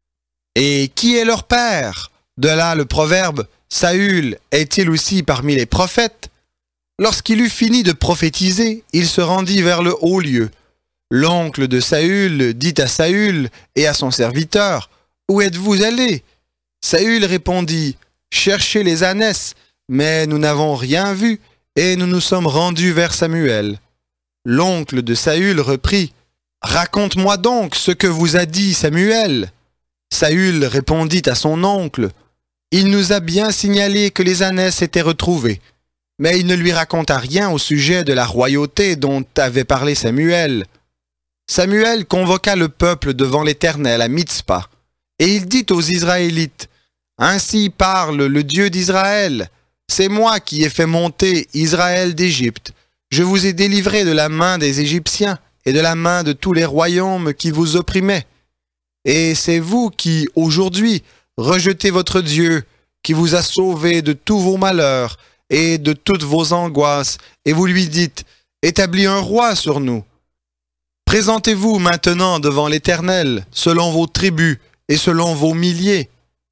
« Et qui est leur père ?» De là le proverbe « Saül est-il aussi parmi les prophètes ?» Lorsqu'il eut fini de prophétiser, il se rendit vers le haut lieu. L'oncle de Saül dit à Saül et à son serviteur, « Où êtes-vous allés ?» Saül répondit, « Cherchez les ânesses, mais nous n'avons rien vu, et nous nous sommes rendus vers Samuel. » L'oncle de Saül reprit, « Raconte-moi donc ce que vous a dit Samuel. » Saül répondit à son oncle, « Il nous a bien signalé que les ânesses étaient retrouvées. » Mais il ne lui raconta rien au sujet de la royauté dont avait parlé Samuel. Samuel convoqua le peuple devant l'Éternel à Mitzpa, et il dit aux Israélites, « Ainsi parle le Dieu d'Israël. C'est moi qui ai fait monter Israël d'Égypte. Je vous ai délivré de la main des Égyptiens et de la main de tous les royaumes qui vous opprimaient. Et c'est vous qui, aujourd'hui, rejetez votre Dieu, qui vous a sauvé de tous vos malheurs et de toutes vos angoisses, et vous lui dites, « Établis un roi sur nous. » Présentez-vous maintenant devant l'Éternel, selon vos tribus et selon vos milliers.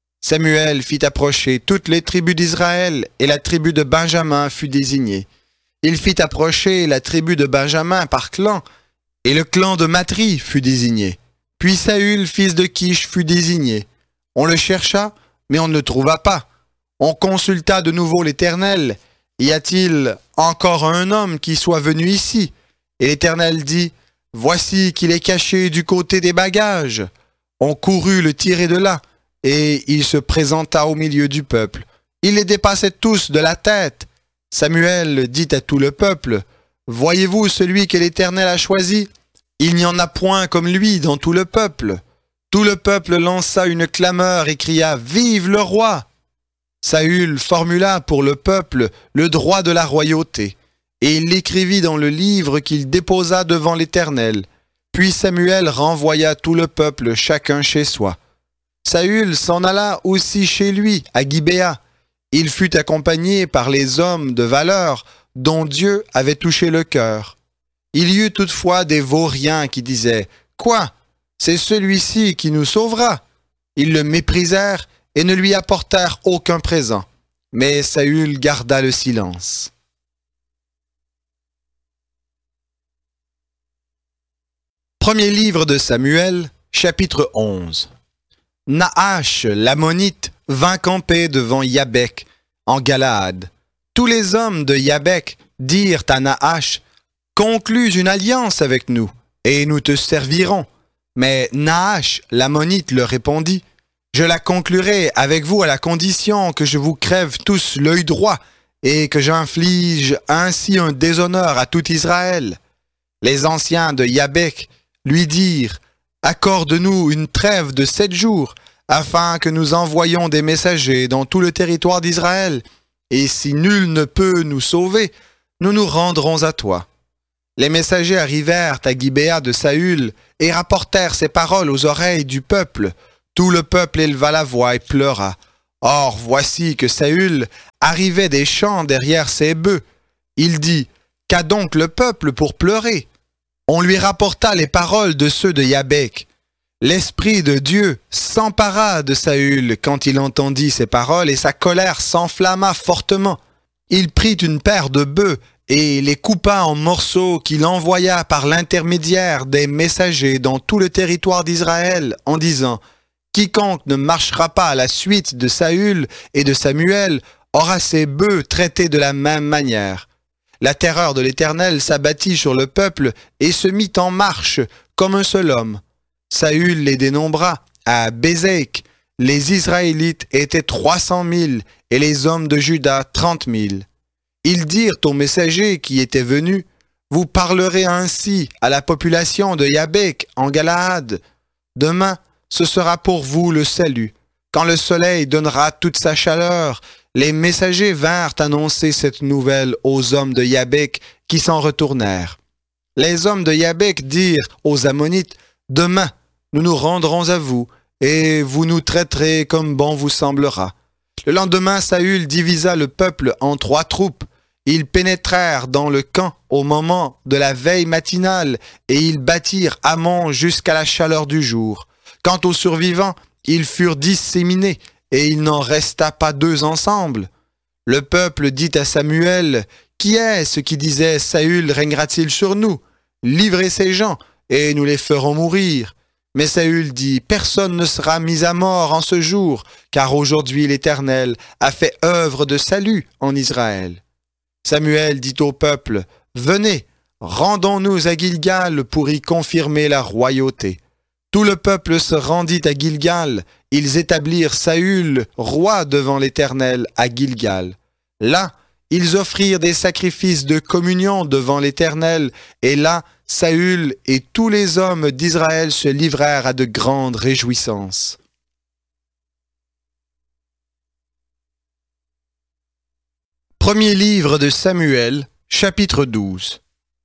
Samuel fit approcher toutes les tribus d'Israël, et la tribu de Benjamin fut désignée. Il fit approcher la tribu de Benjamin par clan, et le clan de Matri fut désigné. Puis Saül, fils de Kish, fut désigné. On le chercha, mais on ne le trouva pas. On consulta de nouveau l'Éternel. Y a-t-il encore un homme qui soit venu ici? Et l'Éternel dit, « Voici qu'il est caché du côté des bagages. » On courut le tirer de là, et il se présenta au milieu du peuple. Il les dépassait tous de la tête. Samuel dit à tout le peuple, « Voyez-vous celui que l'Éternel a choisi? Il n'y en a point comme lui dans tout le peuple. » Tout le peuple lança une clameur et cria, « Vive le roi !» Saül formula pour le peuple le droit de la royauté, et il l'écrivit dans le livre qu'il déposa devant l'Éternel. Puis Samuel renvoya tout le peuple chacun chez soi. Saül s'en alla aussi chez lui, à Gibéa. Il fut accompagné par les hommes de valeur dont Dieu avait touché le cœur. Il y eut toutefois des vauriens qui disaient, « Quoi? C'est celui-ci qui nous sauvera. » Ils le méprisèrent et ne lui apportèrent aucun présent. Mais Saül garda le silence. Premier livre de Samuel, chapitre 11. Naash, l'ammonite, vint camper devant Yabek, en Galaad. Tous les hommes de Yabek dirent à Naash, « Conclus une alliance avec nous, et nous te servirons. » Mais Naash, l'ammonite, leur répondit, « Je la conclurai avec vous à la condition que je vous crève tous l'œil droit, et que j'inflige ainsi un déshonneur à tout Israël. » Les anciens de Yabek lui dirent, « Accorde-nous une trêve de 7 jours, afin que nous envoyions des messagers dans tout le territoire d'Israël, et si nul ne peut nous sauver, nous nous rendrons à toi. » Les messagers arrivèrent à Gibéa de Saül et rapportèrent ces paroles aux oreilles du peuple. Tout le peuple éleva la voix et pleura. Or, voici que Saül arrivait des champs derrière ses bœufs. Il dit, « Qu'a donc le peuple pour pleurer ?» On lui rapporta les paroles de ceux de Yabek. L'Esprit de Dieu s'empara de Saül quand il entendit ces paroles et sa colère s'enflamma fortement. Il prit une paire de bœufs et les coupa en morceaux qu'il envoya par l'intermédiaire des messagers dans tout le territoire d'Israël en disant « Quiconque ne marchera pas à la suite de Saül et de Samuel aura ses bœufs traités de la même manière. » La terreur de l'Éternel s'abattit sur le peuple et se mit en marche comme un seul homme. Saül les dénombra à Bézek. Les Israélites étaient 300 000 et les hommes de Juda 30 000. Ils dirent aux messagers qui étaient venus, « Vous parlerez ainsi à la population de Yabek en Galaad. Demain, ce sera pour vous le salut. Quand le soleil donnera toute sa chaleur, les messagers vinrent annoncer cette nouvelle aux hommes de Yabek qui s'en retournèrent. Les hommes de Yabek dirent aux Ammonites, « Demain, nous nous rendrons à vous, et vous nous traiterez comme bon vous semblera. » Le lendemain, Saül divisa le peuple en 3 troupes. Ils pénétrèrent dans le camp au moment de la veille matinale, et ils battirent Ammon jusqu'à la chaleur du jour. Quant aux survivants, ils furent disséminés, et il n'en resta pas 2 ensemble. Le peuple dit à Samuel, « Qui est-ce qui disait, Saül régnera-t-il sur nous? Livrez ces gens, et nous les ferons mourir. » Mais Saül dit, « Personne ne sera mis à mort en ce jour, car aujourd'hui l'Éternel a fait œuvre de salut en Israël. » Samuel dit au peuple, « Venez, rendons-nous à Gilgal pour y confirmer la royauté. » Tout le peuple se rendit à Gilgal. Ils établirent Saül roi devant l'Éternel à Gilgal. Là, ils offrirent des sacrifices de communion devant l'Éternel, et là, Saül et tous les hommes d'Israël se livrèrent à de grandes réjouissances. Premier livre de Samuel, chapitre 12.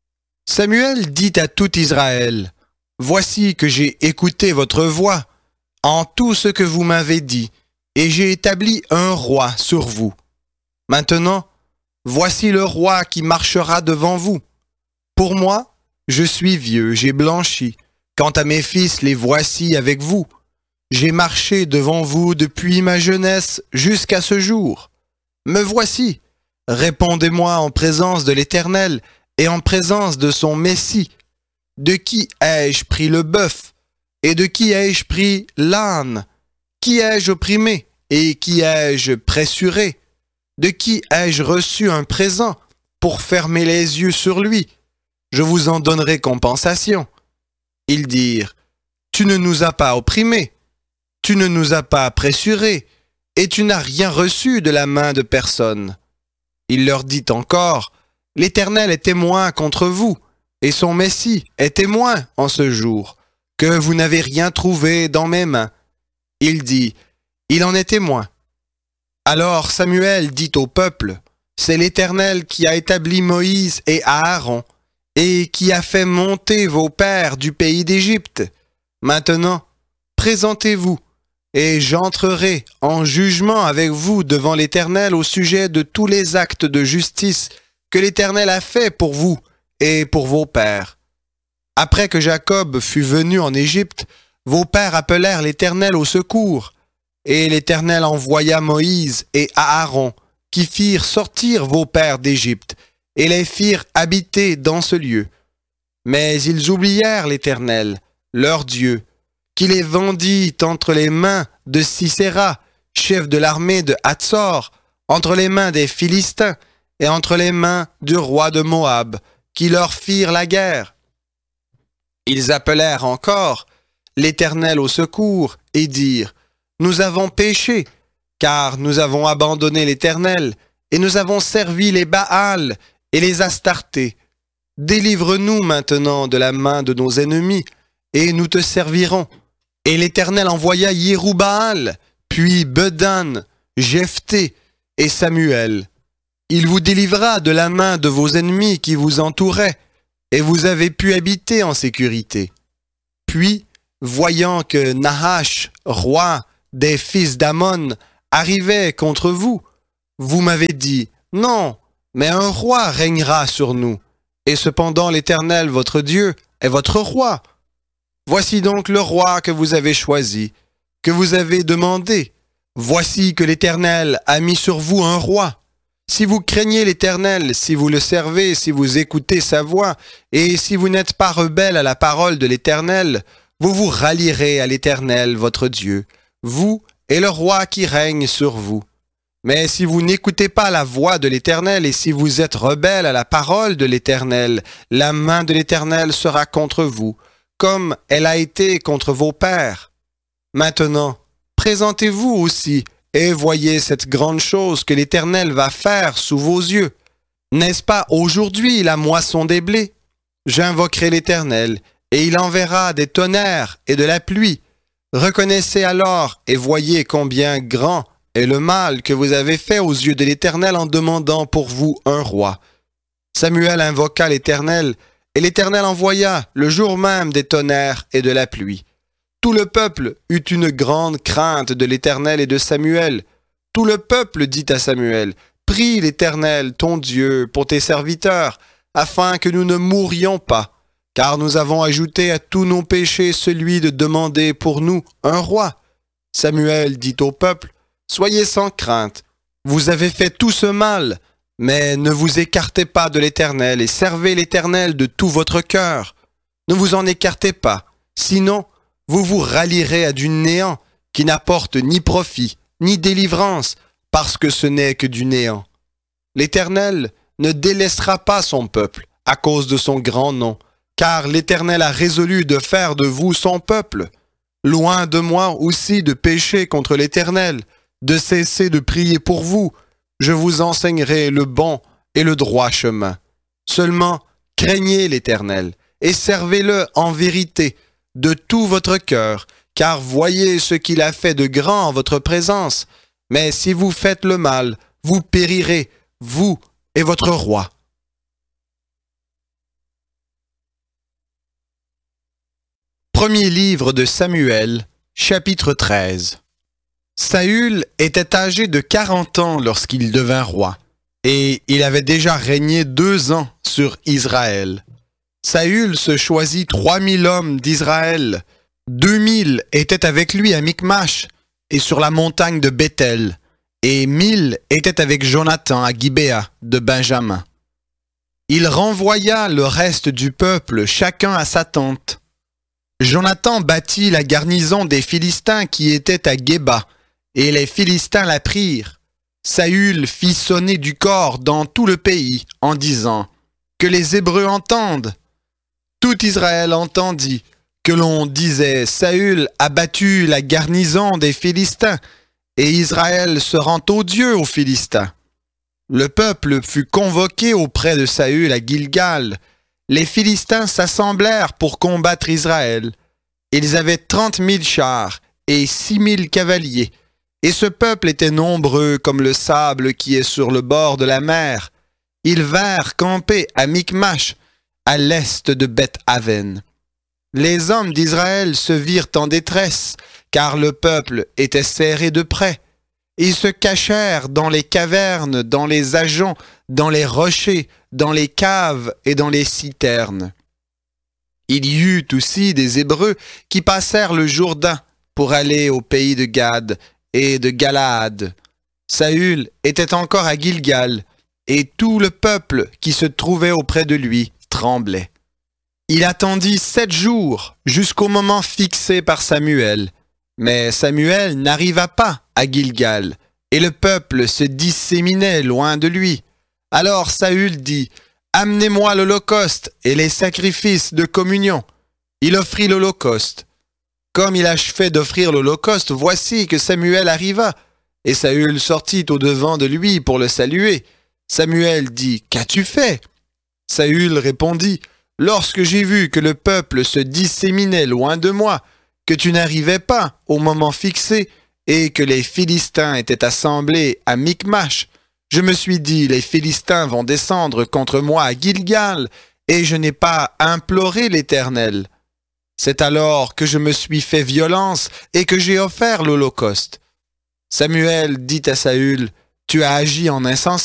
Samuel dit à tout Israël, « Voici que j'ai écouté votre voix en tout ce que vous m'avez dit, et j'ai établi un roi sur vous. Maintenant, voici le roi qui marchera devant vous. Pour moi, je suis vieux, j'ai blanchi. Quant à mes fils, les voici avec vous. J'ai marché devant vous depuis ma jeunesse jusqu'à ce jour. Me voici. Répondez-moi en présence de l'Éternel et en présence de son Messie. De qui ai-je pris le bœuf? Et de qui ai-je pris l'âne? Qui ai-je opprimé? Et qui ai-je pressuré? De qui ai-je reçu un présent pour fermer les yeux sur lui? Je vous en donnerai compensation. » Ils dirent, « Tu ne nous as pas opprimés, tu ne nous as pas pressurés, et tu n'as rien reçu de la main de personne. » Il leur dit encore, « L'Éternel est témoin contre vous, et son Messie est témoin en ce jour, que vous n'avez rien trouvé dans mes mains. » Il dit, « Il en est témoin. » Alors Samuel dit au peuple, « C'est l'Éternel qui a établi Moïse et Aaron, et qui a fait monter vos pères du pays d'Égypte. Maintenant, présentez-vous, et j'entrerai en jugement avec vous devant l'Éternel au sujet de tous les actes de justice que l'Éternel a fait pour vous et pour vos pères. Après que Jacob fut venu en Égypte, vos pères appelèrent l'Éternel au secours, et l'Éternel envoya Moïse et Aaron, qui firent sortir vos pères d'Égypte, et les firent habiter dans ce lieu. Mais ils oublièrent l'Éternel, leur Dieu, qui les vendit entre les mains de Sisera, chef de l'armée de Hatzor, entre les mains des Philistins et entre les mains du roi de Moab, qui leur firent la guerre. Ils appelèrent encore l'Éternel au secours et dirent, « Nous avons péché, car nous avons abandonné l'Éternel, et nous avons servi les Baals et les Astartés. Délivre-nous maintenant de la main de nos ennemis, et nous te servirons. » Et l'Éternel envoya Yérubbaal, puis Bedan, Jephthé et Samuel. Il vous délivra de la main de vos ennemis qui vous entouraient, et vous avez pu habiter en sécurité. Puis, voyant que Nahash, roi des fils d'Ammon, arrivait contre vous, vous m'avez dit, « Non, mais un roi régnera sur nous, et cependant l'Éternel, votre Dieu, est votre roi. Voici donc le roi que vous avez choisi, que vous avez demandé. Voici que l'Éternel a mis sur vous un roi. Si vous craignez l'Éternel, si vous le servez, si vous écoutez sa voix, et si vous n'êtes pas rebelle à la parole de l'Éternel, vous vous rallierez à l'Éternel, votre Dieu, vous et le roi qui règne sur vous. Mais si vous n'écoutez pas la voix de l'Éternel, et si vous êtes rebelle à la parole de l'Éternel, la main de l'Éternel sera contre vous, comme elle a été contre vos pères. Maintenant, présentez-vous aussi, et voyez cette grande chose que l'Éternel va faire sous vos yeux. N'est-ce pas aujourd'hui la moisson des blés? J'invoquerai l'Éternel, et il enverra des tonnerres et de la pluie. Reconnaissez alors et voyez combien grand est le mal que vous avez fait aux yeux de l'Éternel en demandant pour vous un roi. Samuel invoqua l'Éternel, et l'Éternel envoya le jour même des tonnerres et de la pluie. Tout le peuple eut une grande crainte de l'Éternel et de Samuel. Tout le peuple dit à Samuel, « Prie l'Éternel, ton Dieu, pour tes serviteurs, afin que nous ne mourions pas, car nous avons ajouté à tous nos péchés celui de demander pour nous un roi. » Samuel dit au peuple, « Soyez sans crainte, vous avez fait tout ce mal, mais ne vous écartez pas de l'Éternel et servez l'Éternel de tout votre cœur. Ne vous en écartez pas, sinon vous vous rallierez à du néant qui n'apporte ni profit, ni délivrance, parce que ce n'est que du néant. L'Éternel ne délaissera pas son peuple à cause de son grand nom, car l'Éternel a résolu de faire de vous son peuple. Loin de moi aussi de pécher contre l'Éternel, de cesser de prier pour vous. Je vous enseignerai le bon et le droit chemin. Seulement, craignez l'Éternel et servez-le en vérité, de tout votre cœur, car voyez ce qu'il a fait de grand en votre présence. Mais si vous faites le mal, vous périrez, vous et votre roi. Premier livre de Samuel, chapitre 13. Saül était âgé de 40 ans lorsqu'il devint roi, et il avait déjà régné 2 ans sur Israël. Saül se choisit 3000 hommes d'Israël. 2000 étaient avec lui à Michmash et sur la montagne de Béthel, et 1000 étaient avec Jonathan à Gibéa de Benjamin. Il renvoya le reste du peuple, chacun à sa tente. Jonathan bâtit la garnison des Philistins qui étaient à Géba, et les Philistins la prirent. Saül fit sonner du cor dans tout le pays en disant « Que les Hébreux entendent !» Tout Israël entendit que l'on disait « Saül a battu la garnison des Philistins, et Israël se rend odieux aux Philistins. » Le peuple fut convoqué auprès de Saül à Gilgal. Les Philistins s'assemblèrent pour combattre Israël. Ils avaient 30 000 chars et 6 000 cavaliers, et ce peuple était nombreux comme le sable qui est sur le bord de la mer. Ils vinrent camper à Michmash, à l'est de Beth-Aven. Les hommes d'Israël se virent en détresse, car le peuple était serré de près. Ils se cachèrent dans les cavernes, dans les ajoncs, dans les rochers, dans les caves et dans les citernes. Il y eut aussi des Hébreux qui passèrent le Jourdain pour aller au pays de Gad et de Galaad. Saül était encore à Gilgal, et tout le peuple qui se trouvait auprès de lui tremblait. Il attendit 7 jours jusqu'au moment fixé par Samuel. Mais Samuel n'arriva pas à Gilgal, et le peuple se disséminait loin de lui. Alors Saül dit, « Amenez-moi l'holocauste et les sacrifices de communion. » Il offrit l'holocauste. Comme il achevait d'offrir l'holocauste, voici que Samuel arriva, et Saül sortit au-devant de lui pour le saluer. Samuel dit, « Qu'as-tu fait » Saül répondit, « Lorsque j'ai vu que le peuple se disséminait loin de moi, que tu n'arrivais pas au moment fixé, et que les Philistins étaient assemblés à Michmash, je me suis dit, les Philistins vont descendre contre moi à Gilgal, et je n'ai pas imploré l'Éternel. C'est alors que je me suis fait violence et que j'ai offert l'holocauste. » Samuel dit à Saül, « Tu as agi en insensé.